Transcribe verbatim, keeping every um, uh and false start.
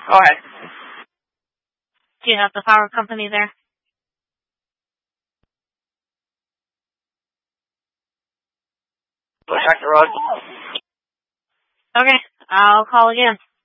Go ahead. Do you have the power company there? Go check the road. Okay, I'll call again.